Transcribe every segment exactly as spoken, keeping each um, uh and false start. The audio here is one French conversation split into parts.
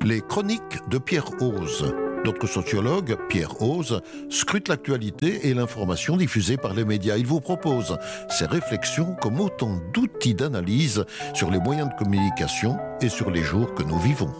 Les chroniques de Pierre Hoze. Notre sociologue, Pierre Hoze, scrute l'actualité et l'information diffusée par les médias. Il vous propose ses réflexions comme autant d'outils d'analyse sur les moyens de communication et sur les jours que nous vivons.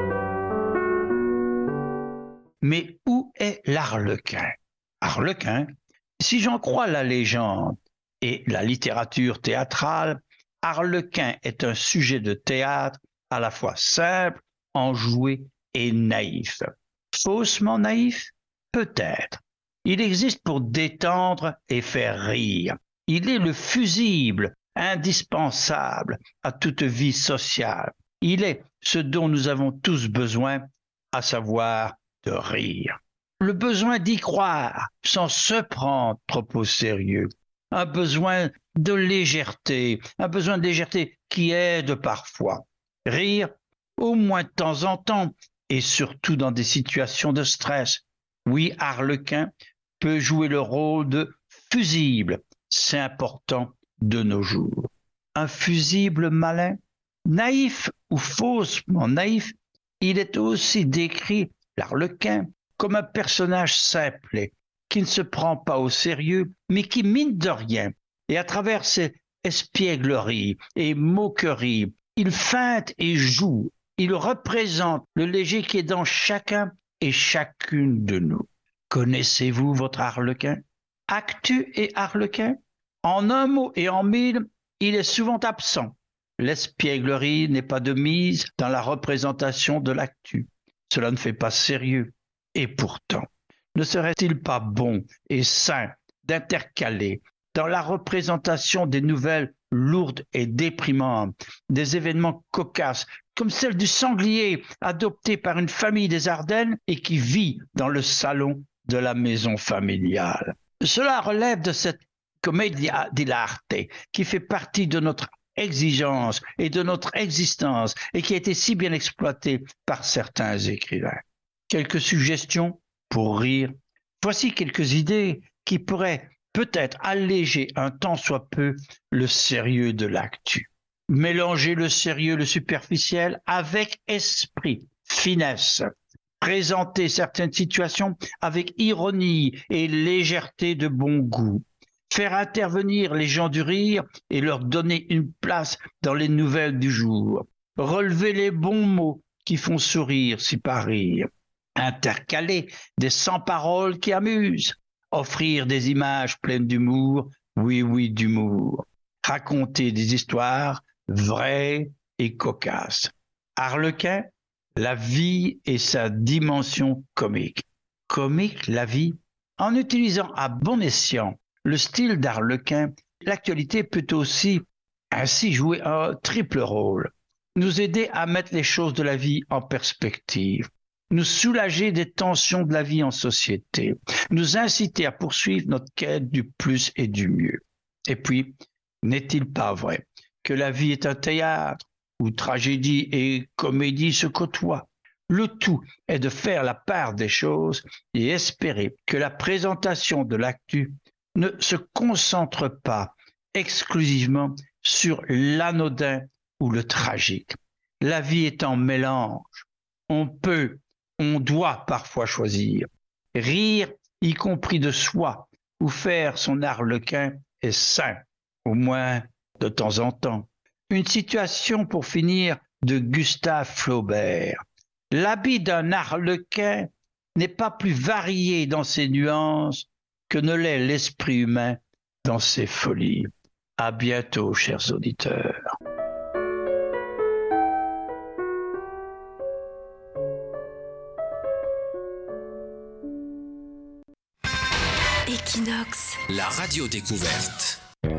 Mais où est l'Arlequin ? Arlequin, si j'en crois la légende et la littérature théâtrale, Arlequin est un sujet de théâtre à la fois simple, enjoué et naïf. Faussement naïf ? Peut-être. Il existe pour détendre et faire rire. Il est le fusible, indispensable à toute vie sociale. Il est ce dont nous avons tous besoin, à savoir de rire. Le besoin d'y croire sans se prendre trop au sérieux. Un besoin de légèreté, un besoin de légèreté qui aide parfois. Rire, au moins de temps en temps, et surtout dans des situations de stress. Oui, Arlequin peut jouer le rôle de fusible. C'est important de nos jours. Un fusible malin, naïf ou faussement naïf, il est aussi décrit, l'Arlequin, comme un personnage simple, qui ne se prend pas au sérieux, mais qui mine de rien. Et à travers ses espiègleries et moqueries, il feinte et joue. Il représente le léger qui est dans chacun et chacune de nous. Connaissez-vous votre Arlequin ? Actu et Arlequin ? En un mot et en mille, il est souvent absent. L'espièglerie n'est pas de mise dans la représentation de l'actu. Cela ne fait pas sérieux. Et pourtant, ne serait-il pas bon et sain d'intercaler dans la représentation des nouvelles lourdes et déprimantes, des événements cocasses, comme celle du sanglier adopté par une famille des Ardennes et qui vit dans le salon de la maison familiale. Cela relève de cette commedia dell'arte qui fait partie de notre exigence et de notre existence et qui a été si bien exploitée par certains écrivains. Quelques suggestions pour rire. Voici quelques idées qui pourraient peut-être alléger un tant soit peu le sérieux de l'actu. Mélanger le sérieux, le superficiel avec esprit, finesse. Présenter certaines situations avec ironie et légèreté de bon goût. Faire intervenir les gens du rire et leur donner une place dans les nouvelles du jour. Relever les bons mots qui font sourire si pas rire. Intercaler des sans-paroles qui amusent. Offrir des images pleines d'humour, oui, oui, d'humour. Raconter des histoires vraies et cocasses. Arlequin, la vie et sa dimension comique. Comique, la vie. En utilisant à bon escient le style d'Arlequin, l'actualité peut aussi ainsi jouer un triple rôle. Nous aider à mettre les choses de la vie en perspective. Nous soulager des tensions de la vie en société, nous inciter à poursuivre notre quête du plus et du mieux. Et puis, n'est-il pas vrai que la vie est un théâtre où tragédie et comédie se côtoient ? Le tout est de faire la part des choses et espérer que la présentation de l'actu ne se concentre pas exclusivement sur l'anodin ou le tragique. La vie est en mélange. On peut On doit parfois choisir. Rire, y compris de soi, ou faire son Arlequin est sain, au moins de temps en temps. Une situation pour finir de Gustave Flaubert. L'habit d'un Arlequin n'est pas plus varié dans ses nuances que ne l'est l'esprit humain dans ses folies. À bientôt, chers auditeurs. Equinox, la radio découverte.